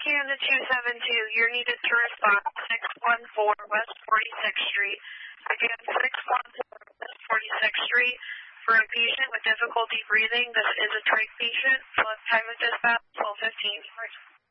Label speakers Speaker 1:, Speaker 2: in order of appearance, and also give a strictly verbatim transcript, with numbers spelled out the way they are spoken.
Speaker 1: to two seven two, you're needed to respond six one four West forty-sixth Street. Again, six one four West forty-sixth Street. For a patient with difficulty breathing, this is a trach patient. Select time of dispatch, twelve fifteen.